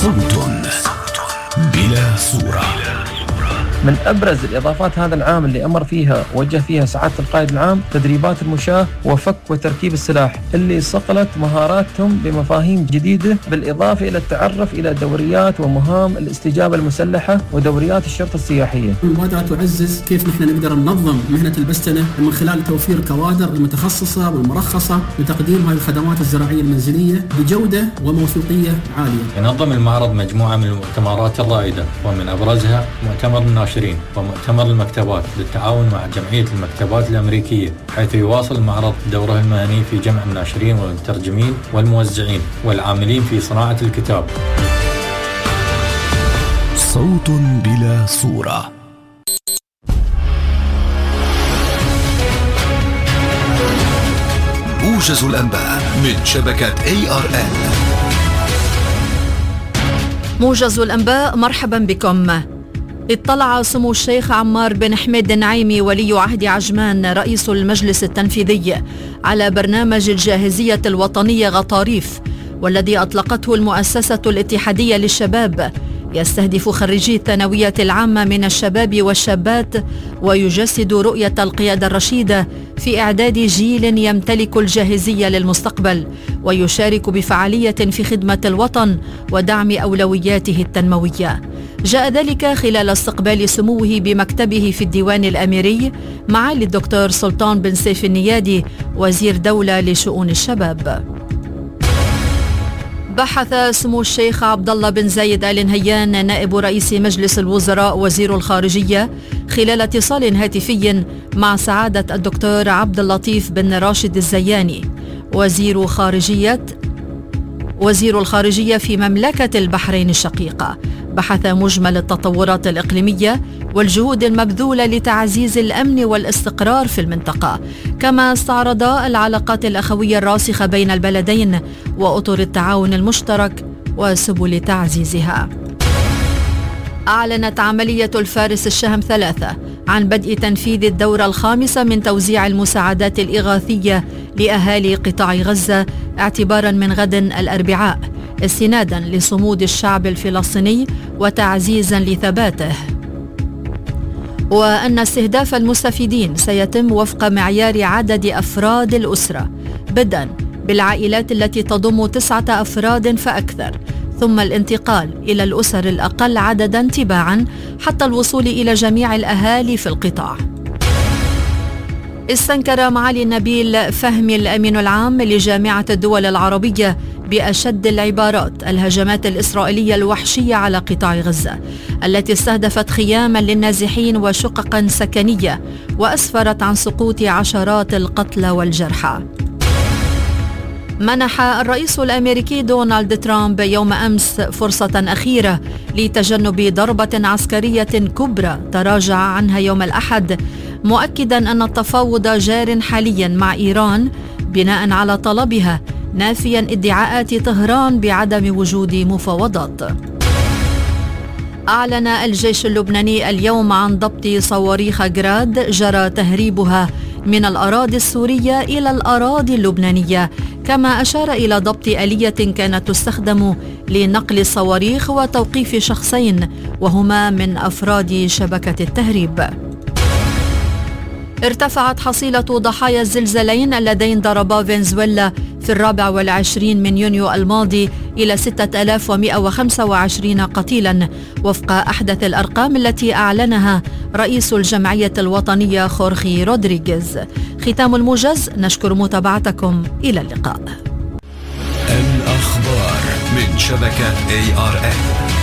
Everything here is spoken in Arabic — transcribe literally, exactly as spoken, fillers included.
صوت بلا صورة. من أبرز الإضافات هذا العام اللي أمر فيها وجه فيها سعادة القائد العام تدريبات المشاة وفك وتركيب السلاح اللي صقلت مهاراتهم بمفاهيم جديدة، بالإضافة إلى التعرف إلى دوريات ومهام الاستجابة المسلحة ودوريات الشرطة السياحية. المبادرة تعزز كيف نحن نقدر ننظم مهنة البستنة من خلال توفير كوادر المتخصصة والمرخصة لتقديم هذه الخدمات الزراعية المنزلية بجودة وموثوقية عالية. ينظم المعرض مجموعة من المؤتمرات الرائدة، ومن أبرزها مؤتمر الناشرين ومؤتمر المكتبات بالتعاون مع جمعية المكتبات الأمريكية، حيث يواصل المعرض دوره المهني في جمع الناشرين والمترجمين والموزعين والعاملين في صناعة الكتاب. صوت بلا صورة. موجز الأنباء من شبكة إيه آر إل. موجز الأنباء، مرحبا بكم. اطلع سمو الشيخ عمار بن حميد النعيمي ولي عهد عجمان رئيس المجلس التنفيذي على برنامج الجاهزية الوطنية غطاريف، والذي أطلقته المؤسسة الاتحادية للشباب، يستهدف خريجي الثانوية العامة من الشباب والشابات، ويجسد رؤية القيادة الرشيدة في إعداد جيل يمتلك الجاهزية للمستقبل، ويشارك بفعالية في خدمة الوطن ودعم أولوياته التنموية. جاء ذلك خلال استقبال سموه بمكتبه في الديوان الأميري معالي الدكتور سلطان بن سيف النيادي وزير دولة لشؤون الشباب. بحث سمو الشيخ عبد الله بن زايد آل نهيان نائب رئيس مجلس الوزراء وزير الخارجية خلال اتصال هاتفي مع سعادة الدكتور عبد اللطيف بن راشد الزياني وزير خارجية وزير الخارجية في مملكة البحرين الشقيقة. بحث مجمل التطورات الإقليمية والجهود المبذولة لتعزيز الأمن والاستقرار في المنطقة، كما استعرض العلاقات الأخوية الراسخة بين البلدين وأطر التعاون المشترك وسبل تعزيزها. أعلنت عملية الفارس الشهم ثلاثة عن بدء تنفيذ الدورة الخامسة من توزيع المساعدات الإغاثية لأهالي قطاع غزة اعتبارا من غد الأربعاء، استنادا لصمود الشعب الفلسطيني وتعزيزا لثباته، وأن استهداف المستفيدين سيتم وفق معيار عدد أفراد الأسرة، بدءا بالعائلات التي تضم تسعة أفراد فأكثر، ثم الانتقال إلى الأسر الأقل عددا تباعا حتى الوصول إلى جميع الأهالي في القطاع. استنكر معالي نبيل فهمي الأمين العام لجامعة الدول العربية بأشد العبارات الهجمات الإسرائيلية الوحشية على قطاع غزة، التي استهدفت خياما للنازحين وشققا سكنية وأسفرت عن سقوط عشرات القتلى والجرحى. منح الرئيس الأمريكي دونالد ترامب يوم أمس فرصة أخيرة لتجنب ضربة عسكرية كبرى تراجع عنها يوم الأحد، مؤكدا أن التفاوض جار حاليا مع إيران بناء على طلبها، نافيا ادعاءات طهران بعدم وجود مفاوضات. أعلن الجيش اللبناني اليوم عن ضبط صواريخ جراد جرى تهريبها من الأراضي السورية إلى الأراضي اللبنانية، كما أشار إلى ضبط آلية كانت تستخدم لنقل الصواريخ وتوقيف شخصين وهما من أفراد شبكة التهريب. ارتفعت حصيلة ضحايا الزلزالين اللذين ضربا فنزويلا في الرابع والعشرين من يونيو الماضي إلى ستة آلاف ومئة وخمسة وعشرين قتيلا، وفق أحدث الأرقام التي أعلنها رئيس الجمعية الوطنية خورخي رودريغيز. ختام الموجز، نشكر متابعتكم، إلى اللقاء. الأخبار من شبكة إيه آر إل.